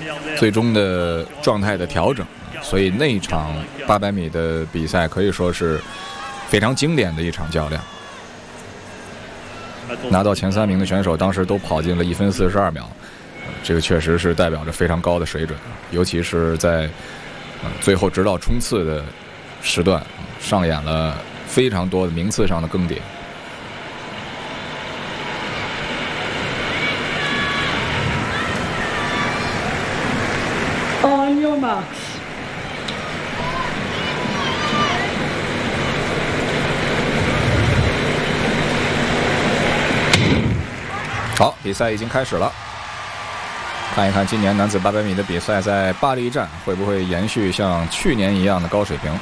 最终的状态的调整，所以那场800米的比赛可以说是非常经典的一场较量。拿到前3名的选手当时都跑进了1分42秒，这个确实是代表着非常高的水准，尤其是在最后直到冲刺的时段，上演了非常多的名次上的更迭。 On your marks. 好，比赛已经开始了。看一看今年男子800米的比赛在巴黎站会不会延续像去年一样的高水平。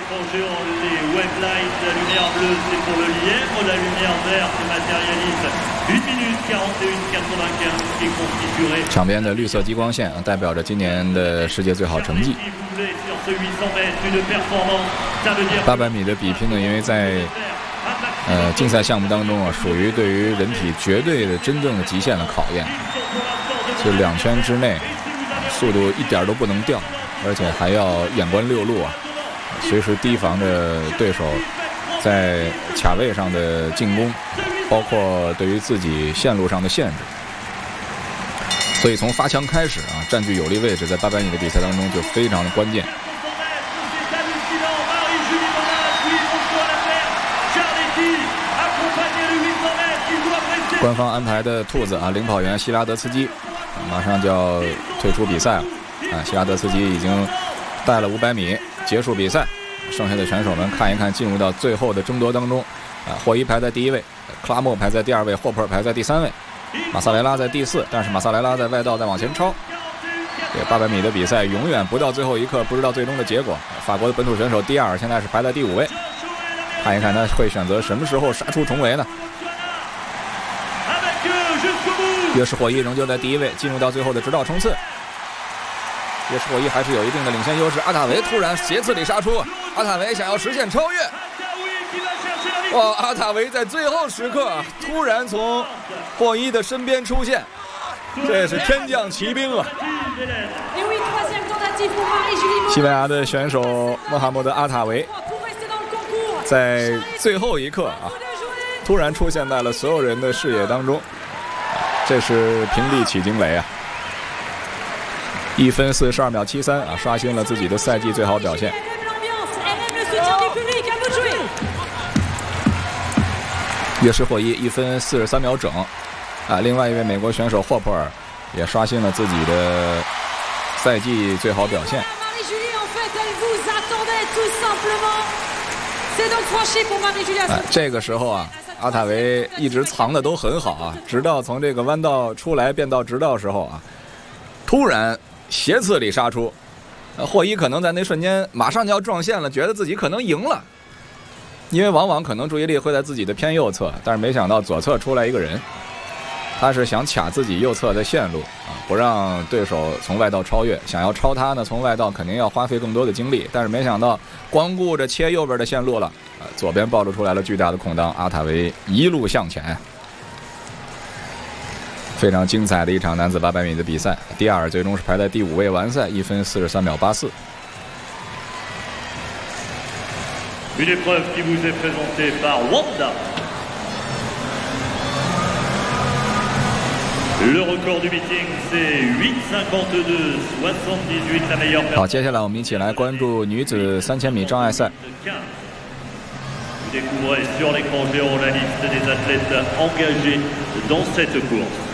场边的绿色激光线代表着今年的世界最好成绩。800米的比拼呢，因为在竞赛项目当中啊，属于对于人体绝对的真正的极限的考验。就2圈之内，速度一点都不能掉，而且还要眼观六路啊，随时提防着对手在卡位上的进攻，包括对于自己线路上的限制。所以从发枪开始啊，占据有利位置，在800米的比赛当中就非常的关键。官方安排的兔子啊，领跑员希拉德斯基马上就要退出比赛了啊！希拉德斯基已经带了500米结束比赛，剩下的选手们看一看进入到最后的争夺当中啊。霍伊排在第1位，克拉莫排在第2位，霍普尔排在第3位，马萨雷拉在第4，但是马萨雷拉在外道在往前超。这800米的比赛永远不到最后一刻不知道最终的结果。法国的本土选手第2现在是排在第5位，看一看他会选择什么时候杀出重围呢？约什霍伊仍旧在第1位，进入到最后的直道冲刺。约什霍伊还是有一定的领先优势。阿塔维突然斜刺里杀出，阿塔维想要实现超越。哇！阿塔维在最后时刻突然从霍伊的身边出现，这是天降奇兵啊！西班牙的选手穆罕默德·阿塔维在最后一刻啊，突然出现在了所有人的视野当中。这是平地起惊雷啊！1分42秒73啊，刷新了自己的赛季最好表现。约什霍伊1分43秒整啊，另外一位美国选手霍普尔也刷新了自己的赛季最好表现。这个时候啊，阿塔维一直藏的都很好啊，直到从这个弯道出来变道直道时候啊，突然斜刺里杀出，霍伊可能在那瞬间马上就要撞线了，觉得自己可能赢了，因为往往可能注意力会在自己的偏右侧，但是没想到左侧出来一个人，他是想卡自己右侧的线路啊，不让对手从外道超越，想要超他呢，从外道肯定要花费更多的精力，但是没想到光顾着切右边的线路了，左边暴露出来了巨大的空当，阿塔维一路向前。非常精彩的一场男子800米的比赛，第2最终是排在第5位完赛，1分43秒84。 Une épreuve qui vous est présentée par Wanda. Le record du meeting c'est 8:52:78 la meilleure performance. 好，接下来我们一起来关注女子3000米障碍赛。 Vous découvrez sur l'écran géant la liste des athlètes engagés dans cette course.